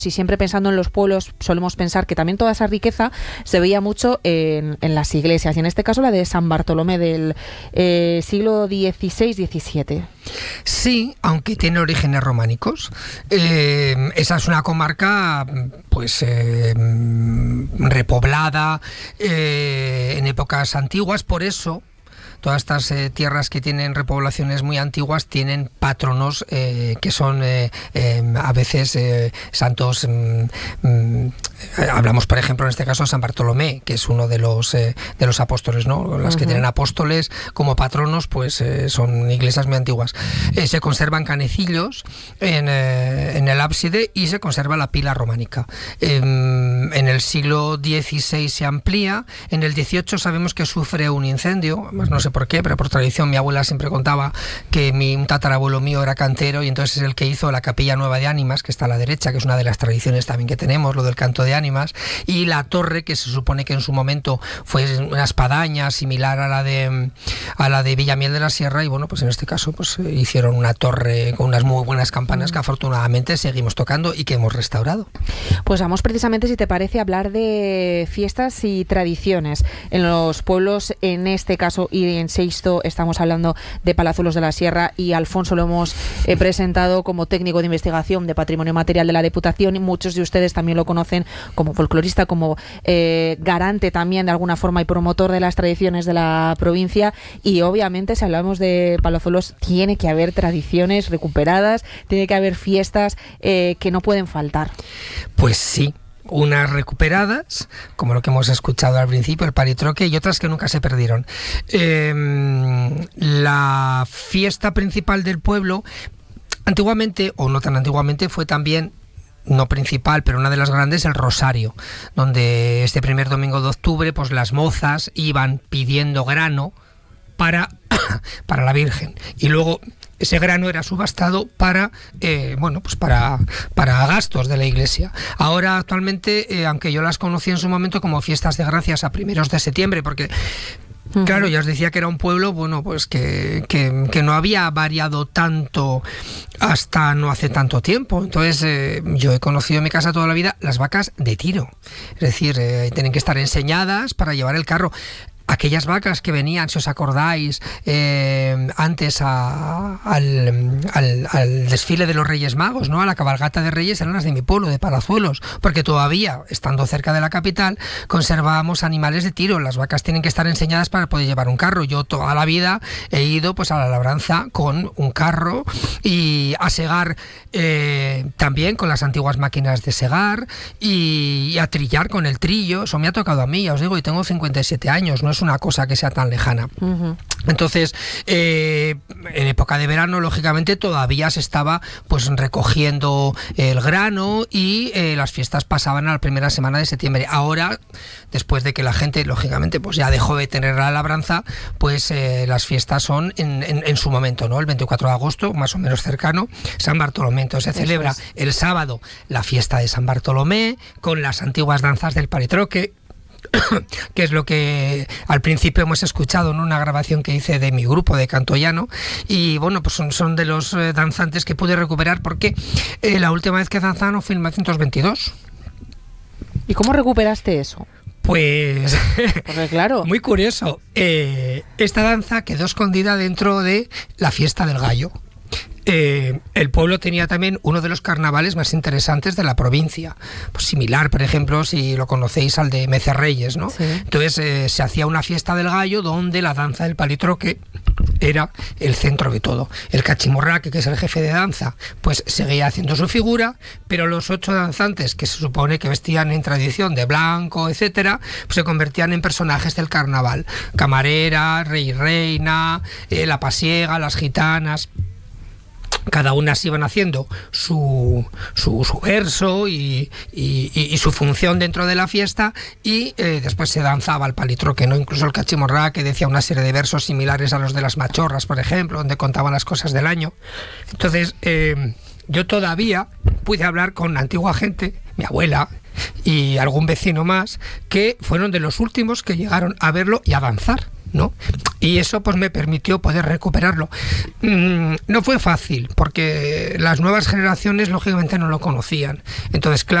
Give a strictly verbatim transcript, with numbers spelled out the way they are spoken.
Si siempre pensando en los pueblos solemos pensar que también toda esa riqueza se veía mucho en, en las iglesias, y en este caso la de San Bartolomé del eh, siglo dieciséis diecisiete. Sí, aunque tiene orígenes románicos. Eh, esa es una comarca pues eh, repoblada eh, en épocas antiguas, por eso todas estas eh, tierras que tienen repoblaciones muy antiguas tienen patronos eh, que son eh, eh, a veces eh, santos. Mm, mm, hablamos, por ejemplo, en este caso de San Bartolomé, que es uno de los eh, de los apóstoles, ¿no? Las uh-huh. que tienen apóstoles como patronos, pues eh, son iglesias muy antiguas. Eh, se conservan canecillos en, eh, en el ábside y se conserva la pila románica. Eh, en el siglo dieciséis se amplía. En el dieciocho sabemos que sufre un incendio, además no sé por qué, pero por tradición mi abuela siempre contaba que mi, un tatarabuelo mío era cantero y entonces es el que hizo la capilla nueva de ánimas, que está a la derecha, que es una de las tradiciones también que tenemos, lo del canto de ánimas, y la torre, que se supone que en su momento fue una espadaña similar a la de a la de Villamiel de la Sierra, y bueno, pues en este caso pues hicieron una torre con unas muy buenas campanas que afortunadamente seguimos tocando y que hemos restaurado. Pues vamos precisamente, si te parece, a hablar de fiestas y tradiciones en los pueblos, en este caso, y en Seixto estamos hablando de Palazuelos de la Sierra, y Alfonso lo hemos eh, presentado como técnico de investigación de Patrimonio Material de la Diputación, y muchos de ustedes también lo conocen como folclorista, como eh, garante también de alguna forma y promotor de las tradiciones de la provincia. Y obviamente, si hablamos de Palazuelos, tiene que haber tradiciones recuperadas, tiene que haber fiestas eh, que no pueden faltar. Pues sí, unas recuperadas, como lo que hemos escuchado al principio, el palitroque, y otras que nunca se perdieron. Eh, la fiesta principal del pueblo, antiguamente, o no tan antiguamente, fue también, no principal, pero una de las grandes, el Rosario, donde este primer domingo de octubre, pues las mozas iban pidiendo grano para, para la Virgen, y luego ese grano era subastado para eh, bueno pues para, para gastos de la iglesia. Ahora actualmente, eh, aunque yo las conocí en su momento como fiestas de gracias a primeros de septiembre, porque uh-huh. claro, ya os decía que era un pueblo, bueno, pues que, que, que no había variado tanto hasta no hace tanto tiempo. Entonces eh, yo he conocido en mi casa toda la vida las vacas de tiro, es decir, eh, tienen que estar enseñadas para llevar el carro. Aquellas vacas que venían, si os acordáis, eh, antes a, al, al, al desfile de los Reyes Magos, ¿no? A la cabalgata de Reyes, eran las de mi pueblo, de Palazuelos, porque todavía, estando cerca de la capital, conservábamos animales de tiro. Las vacas tienen que estar enseñadas para poder llevar un carro. Yo toda la vida he ido pues a la labranza con un carro y a segar eh, también con las antiguas máquinas de segar y, y a trillar con el trillo. Eso me ha tocado a mí, ya os digo, y tengo cincuenta y siete años, no es una cosa que sea tan lejana. Uh-huh. Entonces, eh, en época de verano, lógicamente, todavía se estaba pues recogiendo el grano y eh, las fiestas pasaban a la primera semana de septiembre. Ahora, después de que la gente, lógicamente, pues ya dejó de tener la labranza, pues eh, las fiestas son en, en, en su momento, ¿no? El veinticuatro de agosto, más o menos cercano, San Bartolomé. Entonces se celebra es. el sábado la fiesta de San Bartolomé, con las antiguas danzas del palitroque, que es lo que al principio hemos escuchado en una grabación que hice de mi grupo de canto llano, y bueno, pues son, son de los eh, danzantes que pude recuperar, porque eh, la última vez que danzaron fue en mil novecientos veintidós. ¿Y cómo recuperaste eso? Pues, porque claro, muy curioso, eh, esta danza quedó escondida dentro de la fiesta del gallo. Eh, el pueblo tenía también uno de los carnavales más interesantes de la provincia, pues similar, por ejemplo, si lo conocéis, al de Mecerreyes, ¿no? Sí. Entonces eh, se hacía una fiesta del gallo donde la danza del palitroque era el centro de todo. El cachimorraque, que es el jefe de danza, pues seguía haciendo su figura, pero los ocho danzantes, que se supone que vestían en tradición de blanco, etcétera, pues se convertían en personajes del carnaval: camarera, rey y reina, eh, la pasiega, las gitanas. Cada una se iban haciendo su, su, su verso y, y, y su función dentro de la fiesta, y eh, después se danzaba el palitroque, ¿no? Incluso el cachimorrá, que decía una serie de versos similares a los de las machorras, por ejemplo, donde contaban las cosas del año. Entonces, eh, yo todavía pude hablar con antigua gente, mi abuela y algún vecino más, que fueron de los últimos que llegaron a verlo y a danzar. ¿no? Y eso pues me permitió poder recuperarlo. Mm, no fue fácil, porque las nuevas generaciones lógicamente no lo conocían. Entonces, claro,